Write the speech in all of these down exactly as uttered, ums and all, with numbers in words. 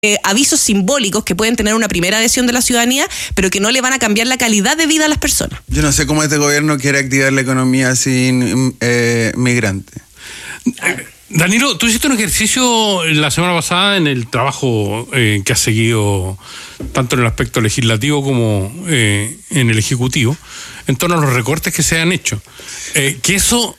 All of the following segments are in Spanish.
eh, avisos simbólicos que pueden tener una primera adhesión de la ciudadanía, pero que no le van a cambiar la calidad de vida a las personas. Yo no sé cómo este gobierno quiere activar la economía sin eh, migrantes. Danilo, tú hiciste un ejercicio la semana pasada en el trabajo eh, que has seguido tanto en el aspecto legislativo como eh, en el ejecutivo, en torno a los recortes que se han hecho. Eh, que eso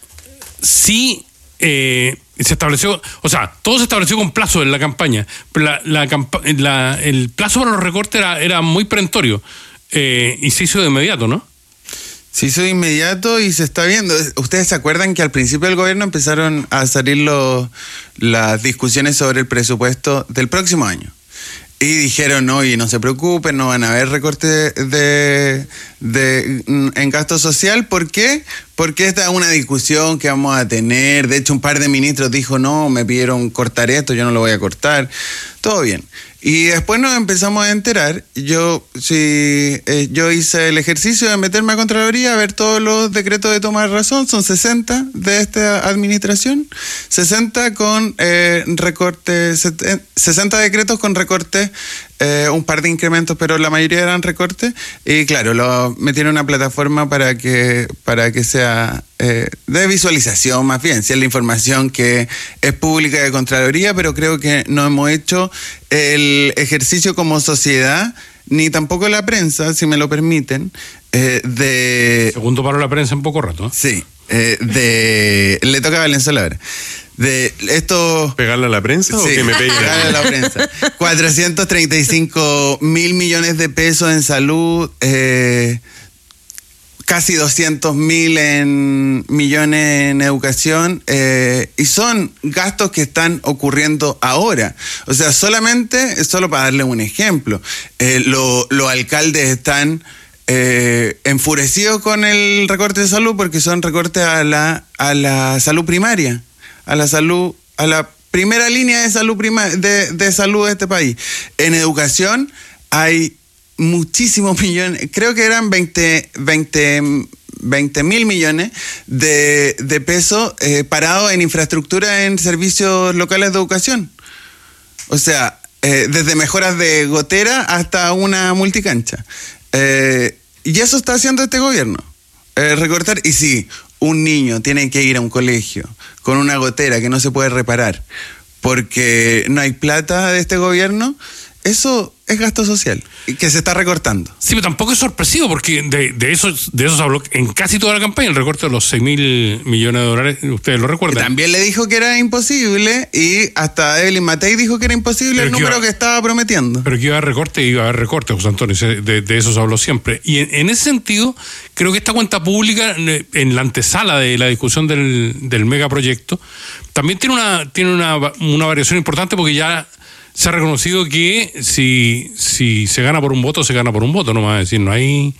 sí eh, se estableció, o sea, todo se estableció con plazo en la campaña, pero la, la, la, el plazo para los recortes era, era muy perentorio eh, y se hizo de inmediato, ¿no? Se hizo de inmediato y se está viendo. ¿Ustedes se acuerdan que al principio del gobierno empezaron a salir los, las discusiones sobre el presupuesto del próximo año? Y dijeron, oye, no se preocupen, no van a haber recortes de, de, en gasto social. ¿Por qué? Porque esta es una discusión que vamos a tener. De hecho, un par de ministros dijo, no, me pidieron cortar esto, yo no lo voy a cortar. Todo bien. Y después nos empezamos a enterar. Yo sí, eh, yo hice el ejercicio de meterme a Contraloría a ver todos los decretos de toma de razón. Son sesenta de esta administración. sesenta con eh, recortes, sesenta decretos con recortes, eh, un par de incrementos, pero la mayoría eran recortes. Y claro, lo metieron en una plataforma para que, para que sea eh, de visualización más bien. Si es la información que es pública de Contraloría, pero creo que no hemos hecho el ejercicio como sociedad, ni tampoco la prensa, si me lo permiten, eh, de... Segundo paro la prensa en poco rato. ¿eh? Sí, eh, de... Le toca a Valenzuela ahora. De esto... ¿Pegarle a la prensa sí, o que me pegue? Pegarle a la prensa. cuatrocientos treinta y cinco mil millones de pesos en salud, eh, casi doscientos mil en millones en educación, eh, y son gastos que están ocurriendo ahora. O sea, solamente, solo para darle un ejemplo, eh, lo, los alcaldes están eh, enfurecidos con el recorte de salud porque son recortes a la, a la salud primaria, a la salud, a la primera línea de salud prima, de, de salud de este país. En educación hay muchísimos millones, creo que eran veinte mil millones de, de pesos eh, parados en infraestructura en servicios locales de educación. O sea, eh, desde mejoras de gotera hasta una multicancha. Eh, y eso está haciendo este gobierno. Eh, recortar, y si un niño tiene que ir a un colegio con una gotera que no se puede reparar porque no hay plata de este gobierno, eso es gasto social, que se está recortando. Sí, pero tampoco es sorpresivo, porque de, de, eso, de eso se habló en casi toda la campaña, el recorte de los seis mil millones de dólares, ustedes lo recuerdan. Que también le dijo que era imposible, y hasta Evelyn Matei dijo que era imposible pero el número que, iba, que estaba prometiendo. Pero que iba a haber recorte, iba a haber recorte, José Antonio, de, de eso se habló siempre. Y en, en ese sentido, creo que esta cuenta pública, en la antesala de la discusión del, del megaproyecto, también tiene una, tiene una, una variación importante, porque ya se ha reconocido que si, si se gana por un voto, se gana por un voto, no más decir, no hay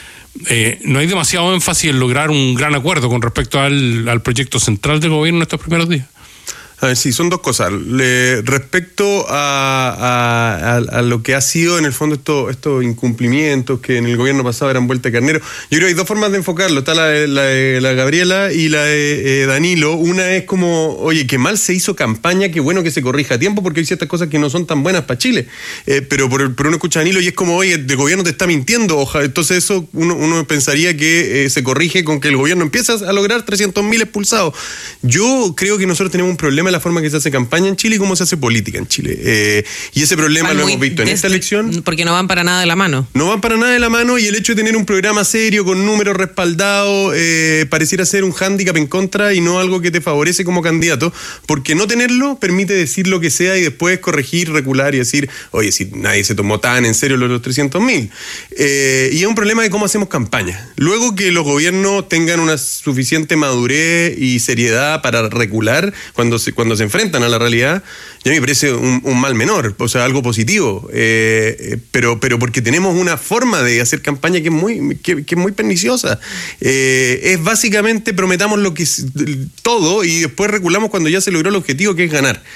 eh, no hay demasiado énfasis en lograr un gran acuerdo con respecto al, al proyecto central del gobierno en estos primeros días. A ver, sí, son dos cosas. Le, respecto a, a, a, a lo que ha sido en el fondo estos estos incumplimientos que en el gobierno pasado eran vuelta de carnero, yo creo que hay dos formas de enfocarlo. Está la de, la de la Gabriela y la de eh, Danilo. Una es como, oye, qué mal se hizo campaña, qué bueno que se corrija a tiempo, porque hay ciertas cosas que no son tan buenas para Chile. Eh, pero por, por uno escucha a Danilo y es como, oye, el gobierno te está mintiendo. Ojalá. Entonces eso uno, uno pensaría que eh, se corrige con que el gobierno empiece a lograr trescientos mil expulsados. Yo creo que nosotros tenemos un problema en la forma que se hace campaña en Chile y cómo se hace política en Chile. Eh, y ese problema van lo hemos visto en esta elección. Porque no van para nada de la mano. No van para nada de la mano, y el hecho de tener un programa serio, con números respaldados, eh, pareciera ser un hándicap en contra y no algo que te favorece como candidato, porque no tenerlo permite decir lo que sea y después corregir, recular y decir, oye, si nadie se tomó tan en serio los, los trescientos mil. Eh, y es un problema de cómo hacemos campaña. Luego que los gobiernos tengan una suficiente madurez y seriedad para recular cuando se, cuando se enfrentan a la realidad, ya me parece un, un mal menor, o sea, algo positivo, eh, pero, pero porque tenemos una forma de hacer campaña que es muy, que, que es muy perniciosa. Eh, es básicamente prometamos lo que todo y después reculamos cuando ya se logró el objetivo, que es ganar.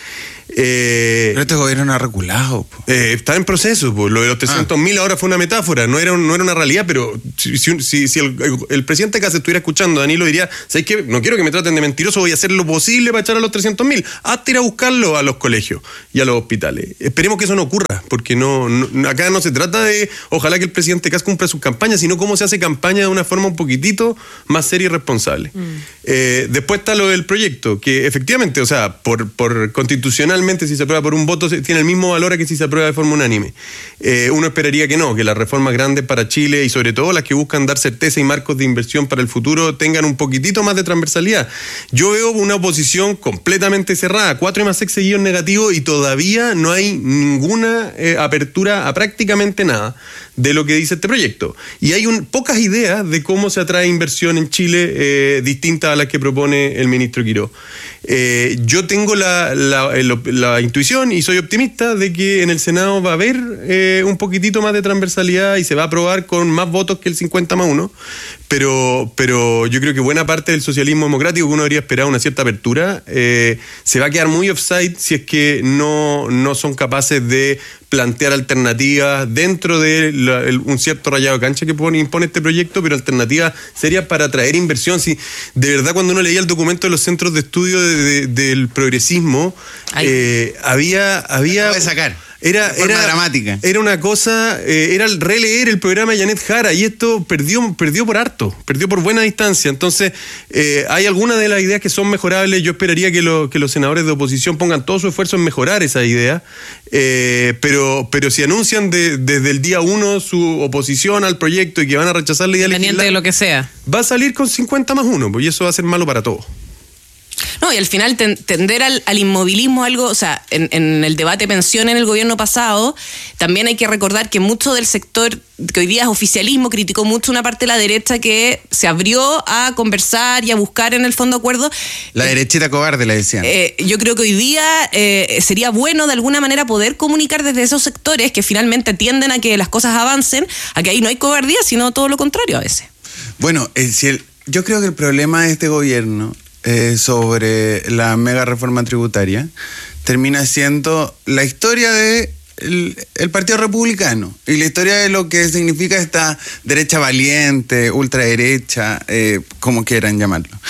Eh, Pero este gobierno no ha reculado. Po. Eh, está en proceso, pues. Lo de los trescientos mil ah. ahora fue una metáfora, no era, un, no era una realidad, pero si, si, si el, el presidente Kast estuviera escuchando, Danilo diría, ¿sabes qué? No quiero que me traten de mentiroso, voy a hacer lo posible para echar a los trescientos mil. Hazte ir a buscarlo a los colegios y a los hospitales. Esperemos que eso no ocurra, porque no, no acá no se trata de, ojalá que el presidente Kast cumpla sus campañas, sino cómo se hace campaña de una forma un poquitito más seria y responsable. Mm. Eh, después está lo del proyecto, que efectivamente, o sea, por, por constitucionalmente, si se aprueba por un voto, tiene el mismo valor a que si se aprueba de forma unánime. Eh, uno esperaría que no, que las reformas grandes para Chile y sobre todo las que buscan dar certeza y marcos de inversión para el futuro tengan un poquitito más de transversalidad. Yo veo una oposición completamente cerrada, cuatro y más seis seguidos negativos y todavía no hay ninguna eh, apertura a prácticamente nada de lo que dice este proyecto. Y hay un, pocas ideas de cómo se atrae inversión en Chile eh, distintas a las que propone el ministro Quirós. Eh, yo tengo la, la, la, la intuición y soy optimista de que en el Senado va a haber eh, un poquitito más de transversalidad y se va a aprobar con más votos que el cincuenta más uno, pero, pero yo creo que buena parte del socialismo democrático, que uno debería esperar una cierta apertura, eh, se va a quedar muy offside si es que no, no son capaces de plantear alternativas dentro de la, el, un cierto rayado de cancha que pone, impone este proyecto, pero alternativas serias para atraer inversión. Si de verdad cuando uno leía el documento de los centros de estudio de, de, del progresismo, eh, había... había de sacar. Era, era dramática. Era una cosa, eh, era el releer el programa de Janet Jara y esto perdió, perdió por harto, perdió por buena distancia. Entonces, eh, hay algunas de las ideas que son mejorables. Yo esperaría que, lo, que los senadores de oposición pongan todo su esfuerzo en mejorar esa idea, eh, pero, pero si anuncian de, desde el día uno su oposición al proyecto y que van a rechazar la idea legislar, de lo que sea, va a salir con cincuenta más uno, pues, y eso va a ser malo para todos. No, y al final ten, tender al, al inmovilismo algo, o sea, en, en el debate pensión en el gobierno pasado, también hay que recordar que mucho del sector que hoy día es oficialismo criticó mucho una parte de la derecha que se abrió a conversar y a buscar en el fondo acuerdos. La eh, derechita cobarde, le decían. Eh, yo creo que hoy día eh, sería bueno de alguna manera poder comunicar desde esos sectores que finalmente tienden a que las cosas avancen, a que ahí no hay cobardía, sino todo lo contrario a veces. Bueno, eh, si el, yo creo que el problema de este gobierno Eh, sobre la mega reforma tributaria termina siendo la historia de el, el Partido Republicano y la historia de lo que significa esta derecha valiente, ultraderecha, eh, como quieran llamarlo,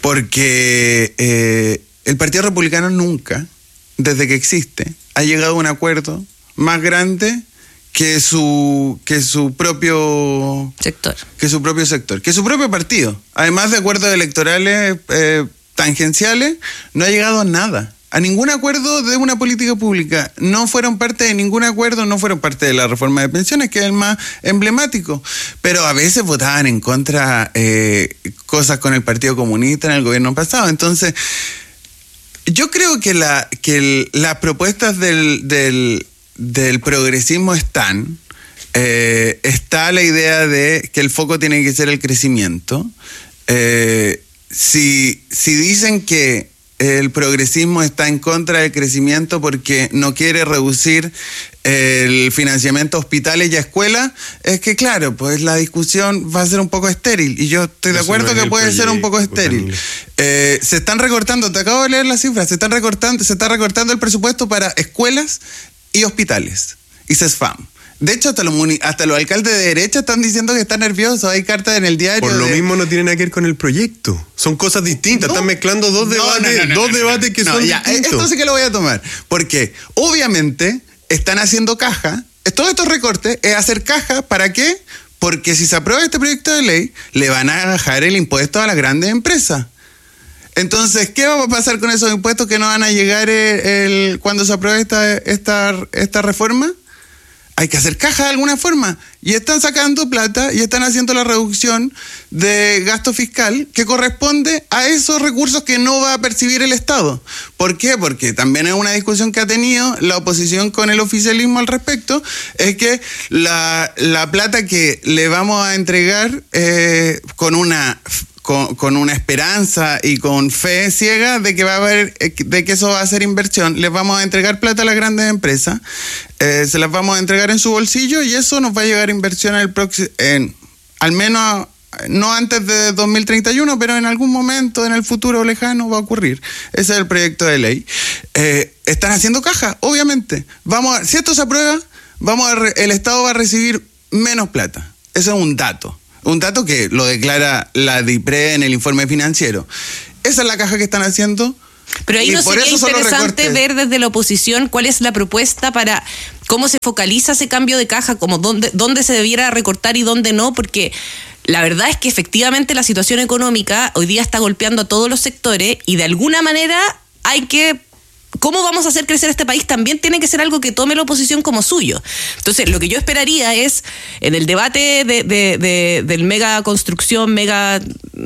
porque eh, el Partido Republicano nunca, desde que existe, ha llegado a un acuerdo más grande que su que su propio sector que su propio sector que su propio partido, además de acuerdos electorales eh, tangenciales, no ha llegado a nada, a ningún acuerdo de una política pública. No fueron parte de ningún acuerdo, no fueron parte de la reforma de pensiones, que es el más emblemático, pero a veces votaban en contra eh, cosas con el Partido Comunista en el gobierno pasado. Entonces yo creo que la que el, las propuestas del del del progresismo están, eh, está la idea de que el foco tiene que ser el crecimiento. Eh, si, si dicen que el progresismo está en contra del crecimiento porque no quiere reducir el financiamiento a hospitales y a escuelas, es que claro, pues la discusión va a ser un poco estéril, y yo estoy de acuerdo que puede ser un poco estéril. Eh, se están recortando, te acabo de leer las cifras, se están recortando, se está recortando el presupuesto para escuelas y hospitales y CESFAM. De hecho, hasta los, hasta los alcaldes de derecha están diciendo que están nerviosos. Hay cartas en el diario. Por lo de... mismo no tiene nada que ver con el proyecto. Son cosas distintas. No, están mezclando dos debates, no, no, no, no, dos no, debates que no, son ya, distintos. Esto sí que lo voy a tomar. Porque obviamente están haciendo caja. Todos estos recortes es hacer caja. ¿Para qué? Porque si se aprueba este proyecto de ley, le van a bajar el impuesto a las grandes empresas. Entonces, ¿qué va a pasar con esos impuestos que no van a llegar el, el, cuando se apruebe esta, esta, esta reforma? Hay que hacer caja de alguna forma. Y están sacando plata y están haciendo la reducción de gasto fiscal que corresponde a esos recursos que no va a percibir el Estado. ¿Por qué? Porque también es una discusión que ha tenido la oposición con el oficialismo al respecto, es que la, la plata que le vamos a entregar eh, con una... Con, con una esperanza y con fe ciega de que va a haber, de que eso va a ser inversión, les vamos a entregar plata a las grandes empresas, eh, se las vamos a entregar en su bolsillo y eso nos va a llegar inversión en el próximo, en, al menos no antes de dos mil treinta y uno, pero en algún momento en el futuro lejano va a ocurrir. Ese es el proyecto de ley. Eh, están haciendo caja, obviamente. Vamos a, si esto se aprueba, vamos a re, el Estado va a recibir menos plata. Eso es un dato. Un dato que lo declara la DIPRE en el informe financiero. Esa es la caja que están haciendo. Pero ahí no sería interesante ver desde la oposición cuál es la propuesta para cómo se focaliza ese cambio de caja, como dónde, dónde se debiera recortar y dónde no, porque la verdad es que efectivamente la situación económica hoy día está golpeando a todos los sectores y de alguna manera hay que... ¿Cómo vamos a hacer crecer este país? También tiene que ser algo que tome la oposición como suyo. Entonces, lo que yo esperaría es, en el debate de, de, de, del mega construcción, mega,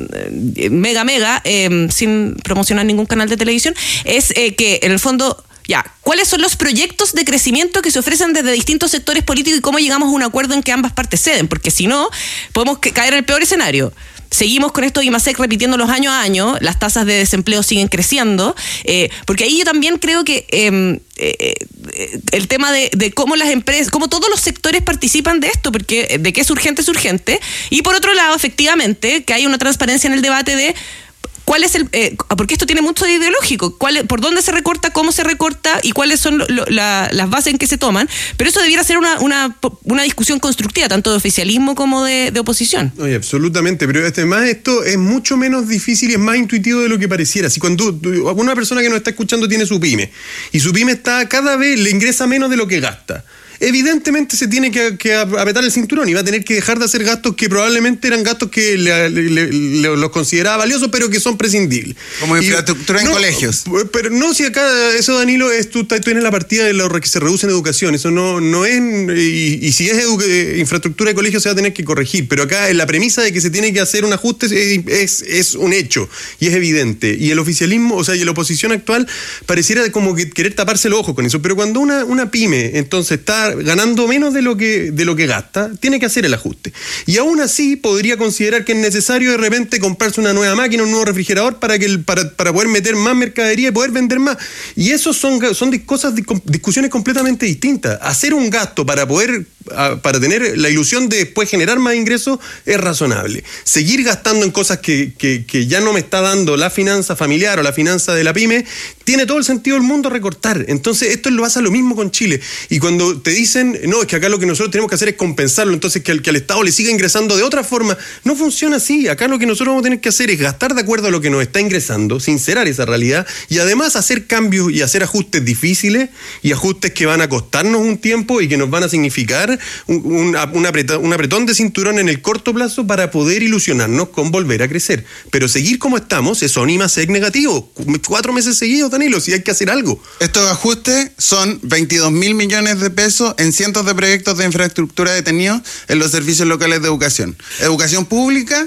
mega, mega, eh, sin promocionar ningún canal de televisión, es eh, que, en el fondo, ya, ¿cuáles son los proyectos de crecimiento que se ofrecen desde distintos sectores políticos y cómo llegamos a un acuerdo en que ambas partes ceden? Porque si no, podemos caer en el peor escenario. Seguimos con esto de IMASEC repitiendo los años a año, las tasas de desempleo siguen creciendo, eh, porque ahí yo también creo que eh, eh, el tema de, de cómo las empresas, cómo todos los sectores participan de esto, porque de que es urgente es urgente, y por otro lado, efectivamente, que hay una transparencia en el debate de ¿cuál es el, eh, porque esto tiene mucho de ideológico, cuál, por dónde se recorta, cómo se recorta y cuáles son lo, lo, la, las bases en que se toman, pero eso debiera ser una, una, una discusión constructiva, tanto de oficialismo como de, de oposición. Oye, absolutamente, pero además esto es mucho menos difícil y es más intuitivo de lo que pareciera. Si cuando una persona que nos está escuchando tiene su pyme, y su pyme está cada vez, le ingresa menos de lo que gasta, evidentemente se tiene que, que apretar el cinturón y va a tener que dejar de hacer gastos que probablemente eran gastos que le, le, le, le, los consideraba valiosos, pero que son prescindibles. Como infraestructura en no, colegios. Pero no, si acá eso, Danilo, es tú, tú tienes la partida de lo que se reduce en educación. Eso no, no es... Y, y si es edu- infraestructura de colegios se va a tener que corregir. Pero acá la premisa de que se tiene que hacer un ajuste es, es, es un hecho y es evidente. Y el oficialismo, o sea, y la oposición actual pareciera como que querer taparse los ojos con eso. Pero cuando una, una pyme entonces está ganando menos de lo que de lo que gasta, tiene que hacer el ajuste. Y aún así podría considerar que es necesario de repente comprarse una nueva máquina, un nuevo refrigerador para que el, para, para poder meter más mercadería y poder vender más. Y eso son, son cosas, discusiones completamente distintas. Hacer un gasto para poder para tener la ilusión de después generar más ingresos es razonable. Seguir gastando en cosas que, que, que ya no me está dando la finanza familiar o la finanza de la pyme, tiene todo el sentido del mundo recortar. Entonces esto lo pasa lo mismo con Chile. Y cuando te dicen, no, es que acá lo que nosotros tenemos que hacer es compensarlo, entonces que al, que al Estado le siga ingresando de otra forma, no funciona así. Acá lo que nosotros vamos a tener que hacer es gastar de acuerdo a lo que nos está ingresando, sincerar esa realidad y además hacer cambios y hacer ajustes difíciles y ajustes que van a costarnos un tiempo y que nos van a significar un, un, un, apretón, un apretón de cinturón en el corto plazo para poder ilusionarnos con volver a crecer. Pero seguir como estamos es un IMASEC negativo. Cuatro meses seguidos, Danilo, si hay que hacer algo. Estos ajustes son veintidós mil millones de pesos en cientos de proyectos de infraestructura detenidos en los servicios locales de educación. Educación pública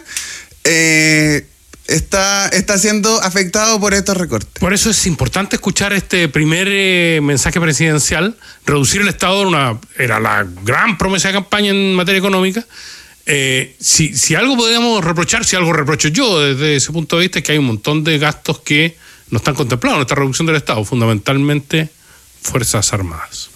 eh, está, está siendo afectado por estos recortes. Por eso es importante escuchar este primer eh, mensaje presidencial. Reducir el Estado era, una, era la gran promesa de campaña en materia económica. Eh, si, si algo podríamos reprochar, si algo reprocho yo desde ese punto de vista, es que hay un montón de gastos que no están contemplados en esta reducción del Estado, fundamentalmente Fuerzas Armadas.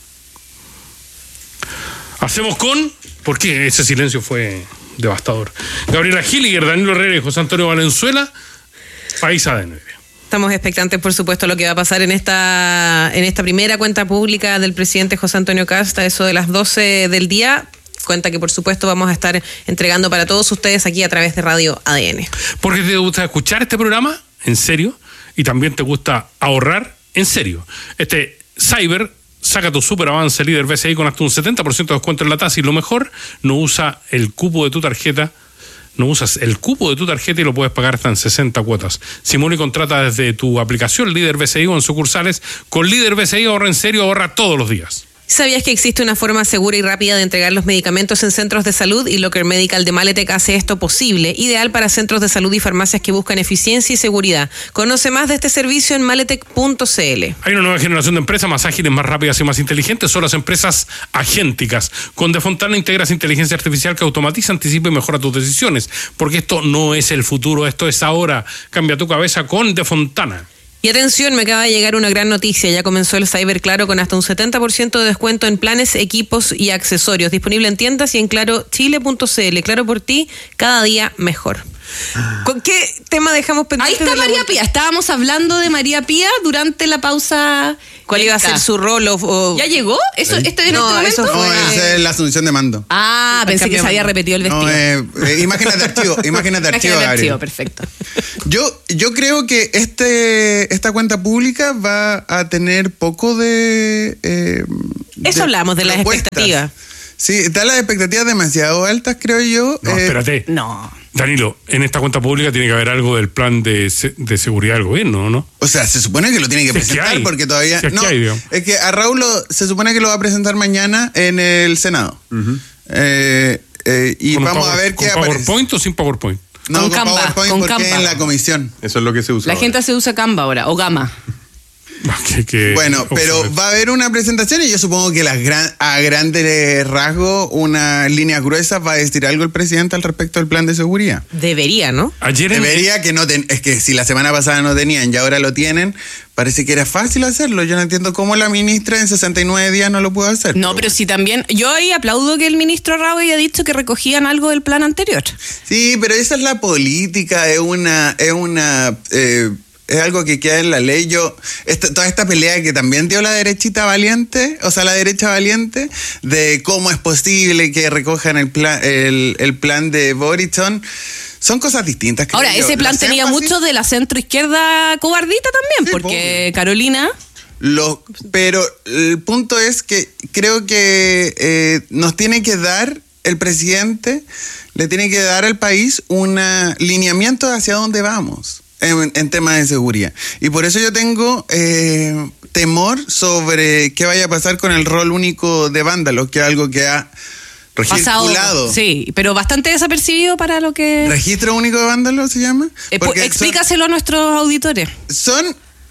Hacemos con... ¿Por qué? Ese silencio fue devastador. Gabriela Hiliger, Danilo Herrera y José Antonio Valenzuela, País A D N. Estamos expectantes, por supuesto, lo que va a pasar en esta, en esta primera cuenta pública del presidente José Antonio Kast, a eso de las doce del día. Cuenta que, por supuesto, vamos a estar entregando para todos ustedes aquí a través de Radio A D N. ¿Porque te gusta escuchar este programa? ¿En serio? Y también te gusta ahorrar, en serio. Este Cyber, saca tu super avance líder B C I con hasta un setenta por ciento de descuento en la tasa y lo mejor, no usa el cupo de tu tarjeta, no usas el cupo de tu tarjeta y lo puedes pagar hasta en sesenta cuotas. Simula y contrata desde tu aplicación líder B C I o en sucursales. Con líder B C I ahorra en serio, ahorra todos los días. ¿Sabías que existe una forma segura y rápida de entregar los medicamentos en centros de salud? Y Locker Medical de Maletec hace esto posible, ideal para centros de salud y farmacias que buscan eficiencia y seguridad. Conoce más de este servicio en maletec punto c l. Hay una nueva generación de empresas más ágiles, más rápidas y más inteligentes. Son las empresas agénticas. Con De Fontana integras inteligencia artificial que automatiza, anticipa y mejora tus decisiones. Porque esto no es el futuro, esto es ahora. Cambia tu cabeza con De Fontana. Y atención, me acaba de llegar una gran noticia. Ya comenzó el Cyber Claro con hasta un setenta por ciento de descuento en planes, equipos y accesorios. Disponible en tiendas y en claro chile punto c l. Claro por ti, cada día mejor. ¿Con qué tema dejamos Ahí pendiente? está de la María vuelta? Pía. Estábamos hablando de María Pía durante la pausa. ¿Cuál iba a esta. ser su rol? O, o- ¿Ya llegó? ¿Eso, ¿Esto en No, este momento? eso No, fue- esa es la asunción de mando. Ah, pensé que se cambiamos. había repetido el vestido. No, eh, eh, imágenes de archivo, imágenes de archivo, Imagen de Gabriel. archivo, perfecto. Yo, yo creo que este, esta cuenta pública va a tener poco de... eh, Eso hablamos, de las propuestas. expectativas. Sí, están las expectativas demasiado altas, creo yo. No, Eh, espérate. No. Danilo, en esta cuenta pública tiene que haber algo del plan de, se- de seguridad del gobierno, ¿no? O sea, se supone que lo tiene que Si es que presentar hay. porque todavía... Si es que no, hay, digamos. es que a Raúl lo- se supone que lo va a presentar mañana en el Senado. Eh, eh, y ¿Con un vamos a power- ver ¿Con qué aparece. PowerPoint o sin PowerPoint? No, Con con, Canva, PowerPoint con porque Canva. en la comisión. Eso es lo que se usa. La ahora. gente se usa Canva ahora, o Gama. Que- que- Bueno, pero obsoleto. va a haber una presentación y yo supongo que las gran, a grandes rasgos, una línea gruesa, va a decir algo el presidente al respecto del plan de seguridad. Debería, ¿no? Ayer en- Debería que no ten- es que si la semana pasada no tenían y ahora lo tienen, parece que era fácil hacerlo. Yo no entiendo cómo la ministra en sesenta y nueve días no lo pudo hacer. No, pero sí también. Yo ahí aplaudo que el ministro Raúl haya dicho que recogían algo del plan anterior. Sí, pero esa es la política, es una, es una, eh, es algo que queda en la ley. Yo, esta- toda esta pelea que también dio la derechita valiente, o sea, la derecha valiente, de cómo es posible que recojan el plan, el, el plan de Borison, son cosas distintas. creo Ahora, yo. ese plan Los tenía énfasis- mucho de la centroizquierda cobardita también, Sí, porque Carolina. Lo, pero el punto es que creo que eh, nos tiene que dar el presidente, le tiene que dar al país un lineamiento hacia dónde vamos en, en temas de seguridad. Y por eso yo tengo eh, temor sobre qué vaya a pasar con el rol único de vándalos, que es algo que ha Pasado, circulado. sí, pero bastante desapercibido para lo que... ¿Registro único de vándalos se llama? Eh, pu- Porque son- explícaselo a nuestros auditores. Son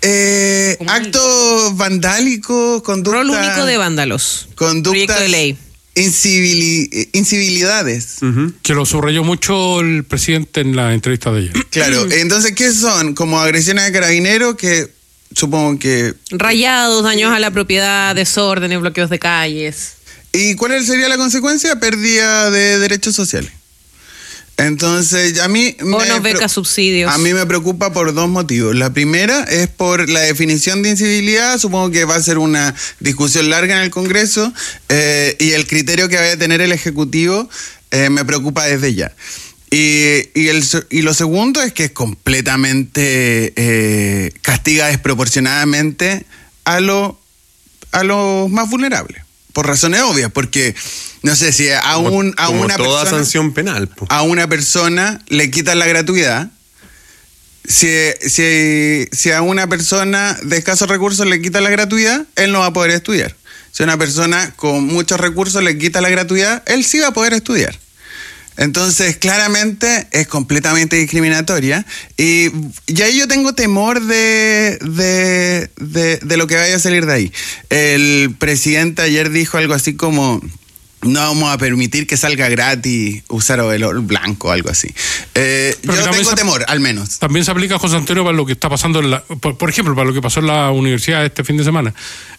eh, Como actos vandálicos, conductas... Rol único de vándalos. Conductas, Proyecto de ley. incivili- eh, incivilidades. que lo subrayó mucho el presidente en la entrevista de ayer. Claro, entonces, ¿qué son? Como agresiones de carabineros que supongo que... Rayados, daños a la propiedad, desórdenes, bloqueos de calles. ¿Y cuál sería la consecuencia? Pérdida de derechos sociales. Entonces, a mí... Bonos, me becas, pre- subsidios. A mí me preocupa por dos motivos. La primera es por la definición de incivilidad. Supongo que va a ser una discusión larga en el Congreso. eh, y el criterio que vaya a tener el Ejecutivo eh, me preocupa desde ya. Y, y, el, se- y lo segundo es que es completamente eh, castiga desproporcionadamente a, lo, a los más vulnerables. Por razones obvias, porque no sé si a, Como- un, a como una toda persona sanción penal. po. a una persona le quitan la gratuidad. Si, si, si a una persona de escasos recursos le quitan la gratuidad, él no va a poder estudiar. Si a una persona con muchos recursos le quita la gratuidad, él sí va a poder estudiar. Entonces, claramente es completamente discriminatoria. Y, y ahí yo tengo temor de, de, de, de lo que vaya a salir de ahí. El presidente ayer dijo algo así como... No vamos a permitir que salga gratis usar overol blanco o algo así. Eh, Pero yo también tengo se- temor, al menos. También se aplica, José Antonio, para lo que está pasando, en la, por, por ejemplo, para lo que pasó en la universidad este fin de semana,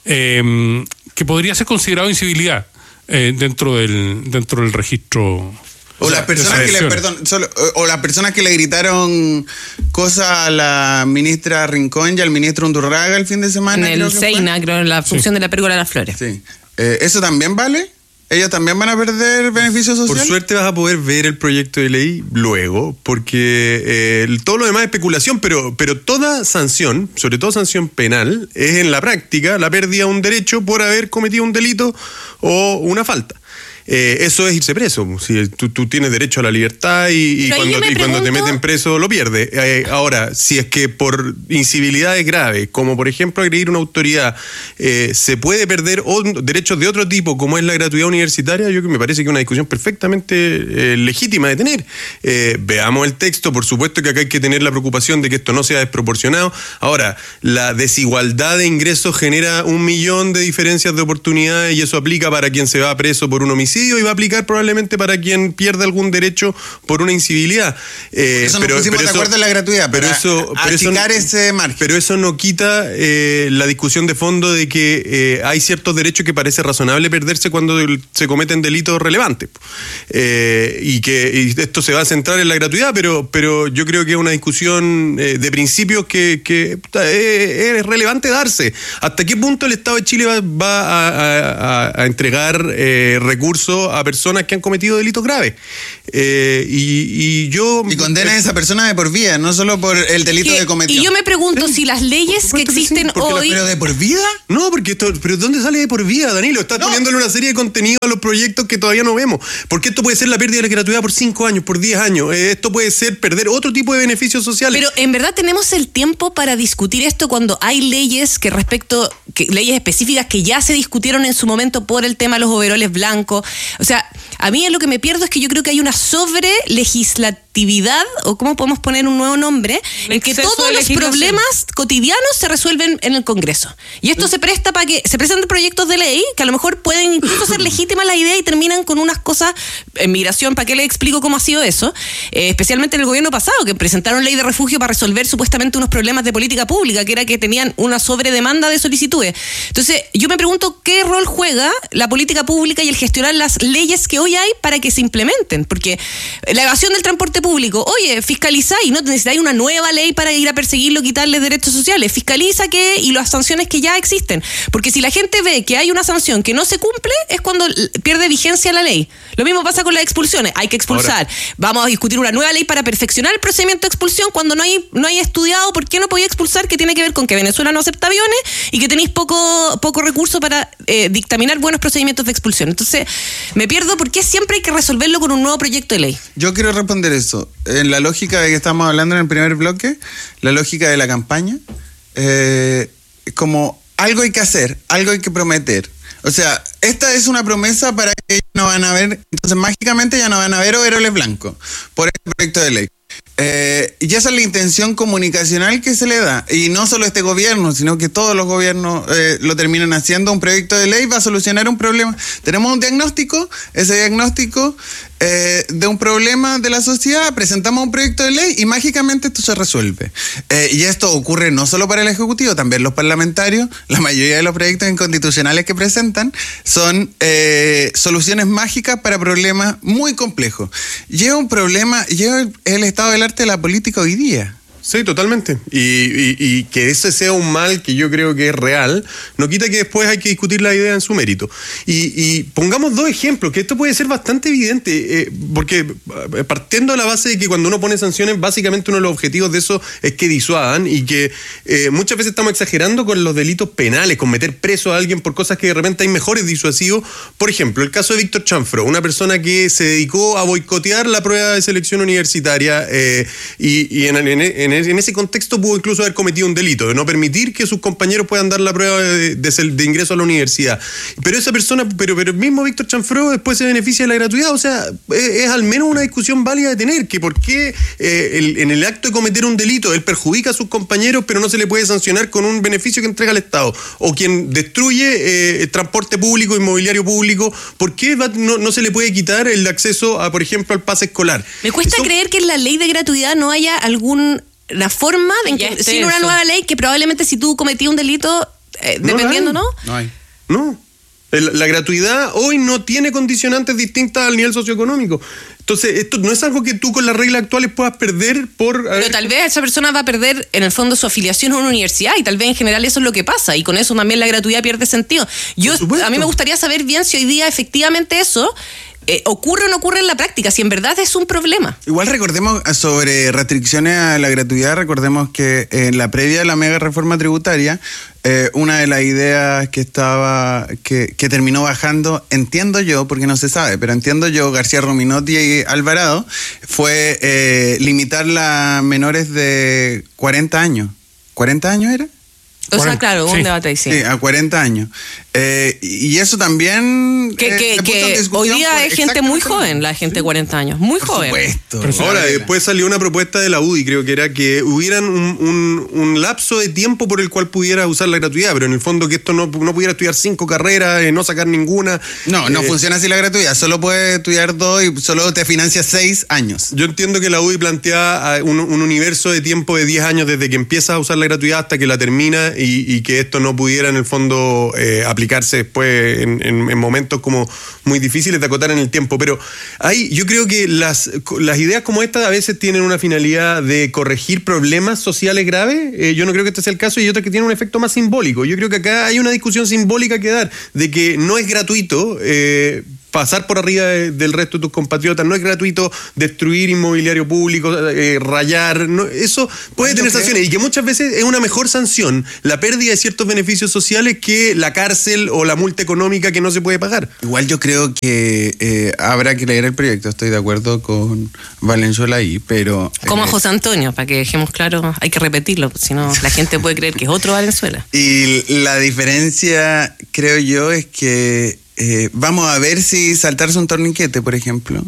eh, que podría ser considerado incivilidad eh, dentro del dentro del registro. O las personas que le, agresiones. perdón, solo, o, o las personas que le gritaron cosas a la ministra Rincón y al ministro Undurraga el fin de semana. En el creo que fue. Seina, creo, en la función de la pérgola de las flores. Sí. Eh, ¿Eso también vale? ¿Ellos también van a perder beneficios Por sociales? suerte vas a poder ver el proyecto de ley luego, porque eh, todo lo demás es especulación, pero, pero toda sanción, sobre todo sanción penal, es en la práctica la pérdida de un derecho por haber cometido un delito o una falta. Eh, eso es irse preso. Si tú, tú tienes derecho a la libertad y, y Pero ahí cuando, yo me y cuando te pregunto- meten preso lo pierdes. Eh, ahora, si es que por incivilidades graves, como por ejemplo agredir una autoridad, eh, se puede perder o- derechos de otro tipo, como es la gratuidad universitaria, yo que me parece que es una discusión perfectamente eh, legítima de tener. Eh, veamos el texto, por supuesto que acá hay que tener la preocupación de que esto no sea desproporcionado. Ahora, la desigualdad de ingresos genera un millón de diferencias de oportunidades y eso aplica para quien se va preso por un homicidio subsidio y va a aplicar probablemente para quien pierde algún derecho por una incivilidad. Eh, eso pero, nos pusimos pero de eso, acuerdo en la gratuidad, pero para eso, pero achicar eso, ese margen. Pero eso no quita eh, la discusión de fondo de que eh, hay ciertos derechos que parece razonable perderse cuando se cometen delitos relevantes. Eh, y que y esto se va a centrar en la gratuidad, pero, pero yo creo que es una discusión eh, de principios que, que eh, es relevante darse. ¿Hasta qué punto el Estado de Chile va, va a, a, a entregar eh, recursos a personas que han cometido delitos graves? Eh, y, y yo... Y condena a esa persona de por vida, no solo por el delito que, que cometió. Y yo me pregunto Sí, si las leyes que existen que sí, hoy... ¿Pero de por vida? No, porque esto, pero ¿dónde sale de por vida, Danilo? Estás No. poniéndole una serie de contenido a los proyectos que todavía no vemos. Porque esto puede ser la pérdida de la gratuidad por cinco años, por diez años. Eh, esto puede ser perder otro tipo de beneficios sociales. Pero en verdad tenemos el tiempo para discutir esto cuando hay leyes que respecto, que, leyes específicas que ya se discutieron en su momento por el tema de los overoles blancos. O sea, a mí lo que me pierdo es que yo creo que hay una sobre legislatividad, o cómo podemos poner un nuevo nombre, Un en que exceso todos de los legislación. problemas cotidianos se resuelven en el Congreso. Y esto se presta para que se presenten proyectos de ley que a lo mejor pueden incluso ser legítimas la idea y terminan con unas cosas en migración. ¿Para qué les explico cómo ha sido eso? Eh, especialmente en el gobierno pasado, que presentaron ley de refugio para resolver supuestamente unos problemas de política pública, que era que tenían una sobredemanda de solicitudes. Entonces, yo me pregunto qué rol juega la política pública y el gestionar las leyes que hoy hay para que se implementen. Porque la evasión del transporte público, oye, fiscalizáis, no necesitáis una nueva ley para ir a perseguirlo, quitarles derechos sociales. Fiscaliza que y las sanciones que ya existen. Porque si la gente ve que hay una sanción que no se cumple, es cuando pierde vigencia la ley. Lo mismo pasa con las expulsiones. Hay que expulsar. Ahora, vamos a discutir una nueva ley para perfeccionar el procedimiento de expulsión cuando no hay, no hay estudiado por qué no podía expulsar, que tiene que ver con que Venezuela no acepta aviones y que tenéis poco, poco recurso para eh, dictaminar buenos procedimientos de expulsión. Entonces, me pierdo por qué siempre hay que resolverlo con un nuevo proyecto de ley. Yo quiero responder eso. En la lógica de que estamos hablando en el primer bloque, la lógica de la campaña, eh, como algo hay que hacer, algo hay que prometer. O sea, esta es una promesa para que ellos no van a ver, entonces mágicamente ya no van a ver overoles blancos por este proyecto de ley. Eh, y esa es la intención comunicacional que se le da. Y no solo este gobierno, sino que todos los gobiernos eh, lo terminan haciendo. Un proyecto de ley va a solucionar un problema. Tenemos un diagnóstico, ese diagnóstico eh, de un problema de la sociedad, presentamos un proyecto de ley y mágicamente esto se resuelve. Eh, y esto ocurre no solo para el Ejecutivo, también los parlamentarios. La mayoría de los proyectos inconstitucionales que presentan son eh, soluciones mágicas para problemas muy complejos. Lleva un problema, lleva el, el estado del arte de la política hoy día. Sí, totalmente. Y, y, y que ese sea un mal que yo creo que es real, no quita que después hay que discutir la idea en su mérito. Y, y pongamos dos ejemplos, que esto puede ser bastante evidente, eh, porque partiendo de la base de que cuando uno pone sanciones, básicamente uno de los objetivos de eso es que disuadan y que eh, muchas veces estamos exagerando con los delitos penales, con meter preso a alguien por cosas que de repente hay mejores disuasivos. Por ejemplo, el caso de Víctor Chanfro, una persona que se dedicó a boicotear la prueba de selección universitaria eh, y, y en, en, en En ese contexto pudo incluso haber cometido un delito de no permitir que sus compañeros puedan dar la prueba de, de, de ingreso a la universidad. Pero esa persona, pero, pero el mismo Víctor Chanfro después se beneficia de la gratuidad. O sea, es, es al menos una discusión válida de tener, que por qué eh, el, en el acto de cometer un delito él perjudica a sus compañeros, pero no se le puede sancionar con un beneficio que entrega el Estado. O quien destruye eh, el transporte público, inmobiliario público, ¿por qué va, no, no se le puede quitar el acceso a, por ejemplo, al pase escolar? Me cuesta Eso, creer que en la ley de gratuidad no haya algún la forma en Ya que esté sin una eso. nueva ley que probablemente si tú cometías un delito eh, No dependiendo, la hay. ¿no? No hay. No. El, la gratuidad hoy no tiene condicionantes distintas al nivel socioeconómico. Entonces, esto no es algo que tú con las reglas actuales puedas perder por... Pero tal vez esa persona va a perder en el fondo su afiliación a una universidad y tal vez en general eso es lo que pasa y con eso también la gratuidad pierde sentido. Yo, Por supuesto. a mí me gustaría saber bien si hoy día efectivamente eso eh, ocurre o no ocurre en la práctica, si en verdad es un problema. Igual recordemos sobre restricciones a la gratuidad, recordemos que en la previa de la mega reforma tributaria, eh, una de las ideas que estaba, que, que terminó bajando, entiendo yo, porque no se sabe, pero entiendo yo, García Rominotti y Alvarado, fue eh, limitarla a menores de cuarenta años. ¿cuarenta años era? O sea, cuarenta, claro, un sí. debate ahí, sí. Sí, a cuarenta años. Eh, y eso también... Que, eh, que, se puso en que discusión hoy por día hay gente muy exactamente joven, la gente de cuarenta años, muy Por joven. supuesto. Pero Ahora, Gabriela. después salió una propuesta de la U D I, creo que era que hubieran un, un- un lapso de tiempo por el cual pudiera usar la gratuidad, pero en el fondo que esto no, no pudiera estudiar cinco carreras, eh, no sacar ninguna. No, no Eh, funciona así la gratuidad. Solo puedes estudiar dos y solo te financia seis años. Yo entiendo que la U D I plantea ah, un, un universo de tiempo de diez años desde que empieza a usar la gratuidad hasta que la termina y, y que esto no pudiera en el fondo eh, aplicarse después en, en- en momentos como muy difíciles de acotar en el tiempo. Pero hay, yo creo que las, las ideas como esta a veces tienen una finalidad de corregir problemas sociales graves. Eh, yo no creo que este sea el caso y otras que tienen un efecto más simbólico. Yo creo que acá hay una discusión simbólica que dar de que no es gratuito eh, pasar por arriba de- del resto de tus compatriotas, no es gratuito destruir inmobiliario público, eh, rayar, no, eso puede Yo tener creo- sanciones y que muchas veces es una mejor sanción la pérdida de ciertos beneficios sociales que la cárcel o la multa económica que no se puede pagar. Igual yo creo que eh, habrá que leer el proyecto. Estoy de acuerdo con Valenzuela ahí, pero... Como a eh, José Antonio, para que dejemos claro, hay que repetirlo, si no la gente puede creer que es otro Valenzuela. Y la diferencia, creo yo, es que eh, vamos a ver si saltarse un torniquete, por ejemplo,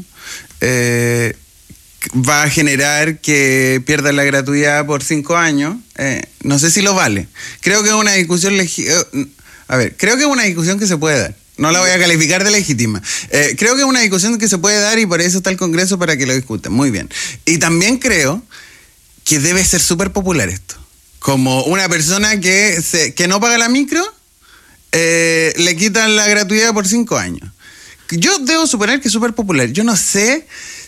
eh, va a generar que pierda la gratuidad por cinco años. Eh, no sé si lo vale. Creo que es una discusión... legi- eh, a ver, creo que es una discusión que se puede dar. No la voy a calificar de legítima. Eh, creo que es una discusión que se puede dar y por eso está el Congreso para que lo discutan. Muy bien. Y también creo que debe ser súper popular esto. Como una persona que, se, que no paga la micro, eh, le quitan la gratuidad por cinco años. Yo debo suponer que es súper popular. Yo no sé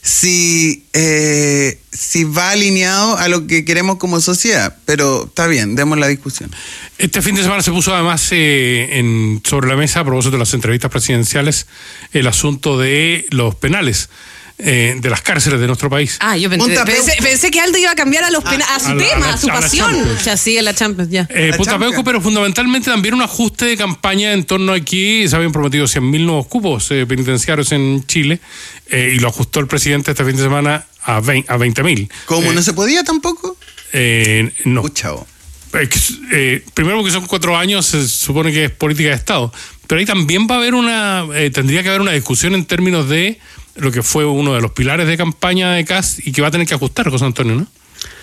si, eh, si va alineado a lo que queremos como sociedad, pero está bien, demos la discusión. Este fin de semana se puso además eh, en, sobre la mesa, a propósito de las entrevistas presidenciales, el asunto de los penales, eh, de las cárceles de nuestro país. Ah, yo pensé, Punta pensé, Peuco. pensé que Aldo iba a cambiar a los pena- a su a la- tema, a la- a su a la pasión. Champions. Ya sigue la Champions, ya. Eh, La Punta Champions. Peuco, pero fundamentalmente también un ajuste de campaña en torno a aquí. Se habían prometido cien mil nuevos cupos eh, penitenciarios en Chile eh, y lo ajustó el presidente este fin de semana a veinte mil. ¿Cómo Eh, no se podía tampoco? eh, no. Pucha, oh. Eh, que, eh, primero porque son cuatro años, se supone que es política de Estado. Pero ahí también va a haber una, eh, tendría que haber una discusión en términos de lo que fue uno de los pilares de campaña de C A S y que va a tener que ajustar, José Antonio, ¿no?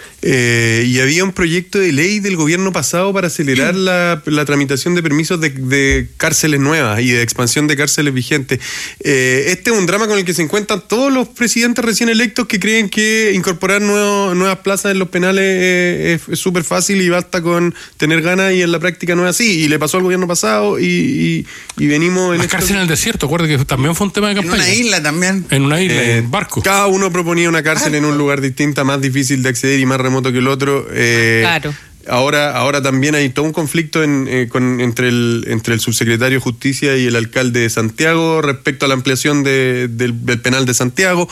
Eh, y había un proyecto de ley del gobierno pasado para acelerar la, la tramitación de permisos de, de cárceles nuevas y de expansión de cárceles vigentes. Eh, este es un drama con el que se encuentran todos los presidentes recién electos que creen que incorporar nuevo- nuevas plazas en los penales eh, es súper fácil y basta con tener ganas y en la práctica no es así. Y le pasó al gobierno pasado y, y- y venimos en Las esto- cárceles en el desierto, acuérdate que también fue un tema de En campaña. una isla también. En una isla, Eh, en barco. Cada uno proponía una cárcel en un lugar distinto, más difícil de acceder y más remoto que el otro. Eh, Claro. Ahora, ahora también hay todo un conflicto en, eh, con- entre, el, entre el subsecretario de Justicia y el alcalde de Santiago respecto a la ampliación de- del, del penal de Santiago.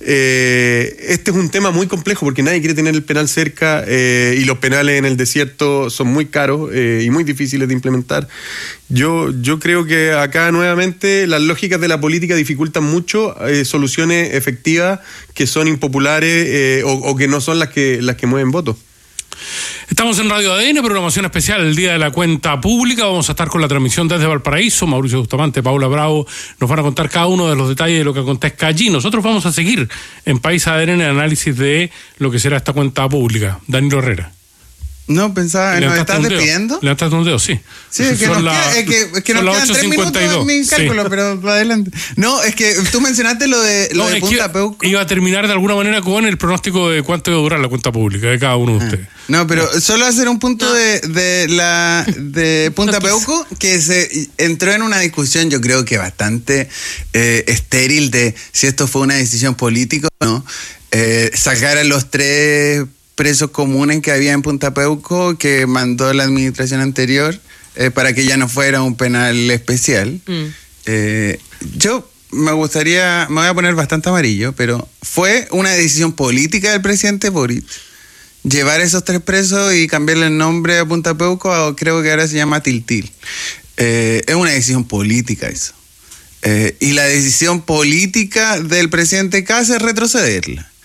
Eh, este es un tema muy complejo porque nadie quiere tener el penal cerca eh, y los penales en el desierto son muy caros eh, y muy difíciles de implementar. Yo, yo creo que acá nuevamente las lógicas de la política dificultan mucho eh, soluciones efectivas que son impopulares eh, o, o que no son las que, las que mueven votos. Estamos en Radio A D N, programación especial el Día de la Cuenta Pública. Vamos a estar con la transmisión desde Valparaíso. Mauricio Bustamante, Paula Bravo nos van a contar cada uno de los detalles de lo que acontezca allí. Nosotros vamos a seguir en País A D N el análisis de lo que será esta cuenta pública. Danilo Herrera. No, pensaba, ¿nos ¿Levantaste estás un dedo? despidiendo? ¿Levantaste un dedo? Sí. Sí, es que Son nos, las- queda- es que, es que son nos las quedan tres minutos en mi Sí. cálculo, pero adelante. No, es que tú mencionaste lo de, lo No, de es que Punta iba, Peuco. iba a terminar de alguna manera con el pronóstico de cuánto iba a durar la cuenta pública de cada uno de ustedes. No, pero solo hacer un punto de, de la de Punta Peuco que se entró en una discusión, yo creo que bastante eh, estéril de si esto fue una decisión política o no. Eh, sacar a los tres presos comunes que había en Punta Peuco que mandó la administración anterior eh, para que ya no fuera un penal especial. Mm. Eh, yo me gustaría, me voy a poner bastante amarillo, pero fue una decisión política del presidente Boric llevar esos tres presos y cambiarle el nombre a Punta Peuco, a, creo que ahora se llama Tiltil. Eh, es una decisión política eso. Eh, y la decisión política del presidente Kast es retrocederla.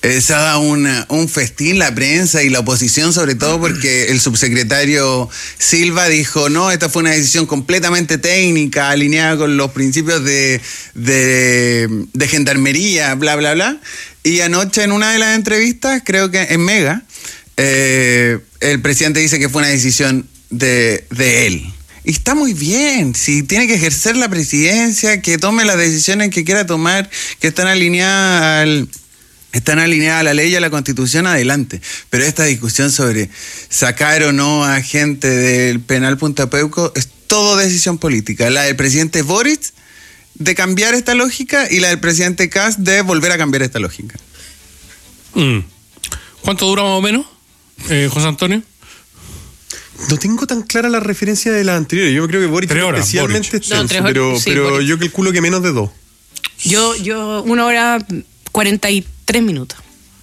Eh, se ha dado una, un festín la prensa y la oposición, sobre todo porque el subsecretario Silva dijo, no, esta fue una decisión completamente técnica, alineada con los principios de, de, de gendarmería, bla, bla, bla. Y anoche en una de las entrevistas, creo que en Mega, eh, el presidente dice que fue una decisión de, de él. Y está muy bien, si tiene que ejercer la presidencia, que tome las decisiones que quiera tomar, que están alineadas al, están alineadas a la ley y a la Constitución, adelante. Pero esta discusión sobre sacar o no a gente del penal Punta Peuco es todo decisión política. La del presidente Boric de cambiar esta lógica y la del presidente Kast de volver a cambiar esta lógica. Mm. ¿Cuánto dura más o menos, eh, José Antonio? No tengo tan clara la referencia de la anterior. Yo creo que Boric Tres horas, especialmente Boric. extenso, No, tres horas, pero, sí, pero Boric. yo calculo que menos de dos. Yo, yo, una hora cuarenta y tres minutos.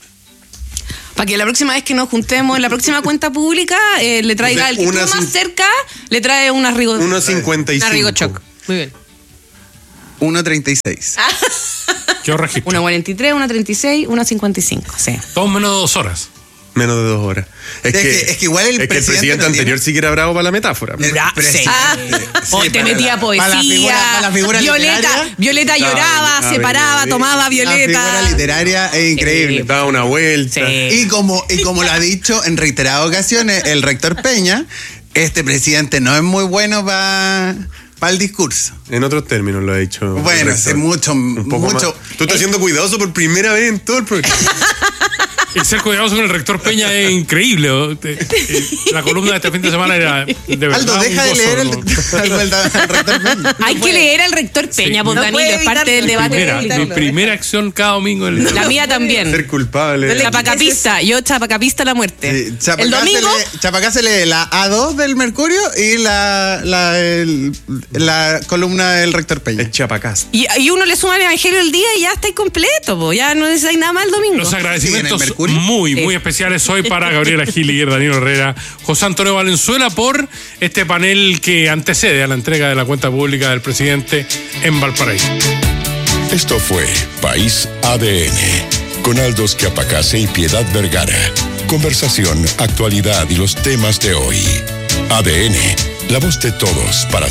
Para que la próxima vez que nos juntemos en la próxima cuenta pública, eh, le traiga al que Una estuvo más cin- cerca, le trae una rigo, uno cincuenta y una cinco. rigochoc. Muy bien. uno treinta y seis. ¿Qué os registro? Una cuarenta y tres, una treinta y seis, una cincuenta y cinco. Sí. Todo menos de dos horas. Menos de dos horas. Es, Es que, que- es que igual el es que el presidente presidente no anterior tiene- sí que era bravo para la metáfora. El Bra- presidente. Ah, Sí, o te para metía la- poesía. para la figura- para la figura Violeta, literaria. Violeta Estaba lloraba, bien, se estaba paraba, bien. tomaba La figura Violeta. literaria es increíble. Daba una vuelta. Sí. Y como, y como lo ha dicho en reiteradas ocasiones el rector Peña, este presidente no es muy bueno para el discurso. En otros términos lo ha dicho. el Bueno, rector. sí, mucho, Un poco mucho. más. Tú estás siendo cuidadoso por primera vez en todo el programa. El ser cuidadoso con el rector Peña es increíble. ¿o? Te- eh, La columna de este fin de semana era de verdad. Aldo, deja un de gozo, leer el, ¿no? el- el- el rector Peña. Hay que leer al rector Peña, pues No Danilo, puede es parte del evitarlo. debate. Primera, público. mi primera acción cada domingo. en el- La mía también. Ser culpable. Chapacapista, yo chapacapista a la muerte. Sí, Chapacá El domingo, se lee- Chapacá se lee la A dos del Mercurio y la, la, el- la columna del rector Peña. Es Chapacás. y, y uno le suma el evangelio el día y ya está completo, po. Ya no necesitáis nada más el domingo. Los Sí, en agradecimientos el Mercurio. muy, Sí. muy especiales hoy para Gabriela Gili, Danilo Herrera, José Antonio Valenzuela por este panel que antecede a la entrega de la cuenta pública del presidente en Valparaíso. Esto fue País A D N, con Aldos Chiapacase y Piedad Vergara. Conversación, actualidad y los temas de hoy. A D N, la voz de todos para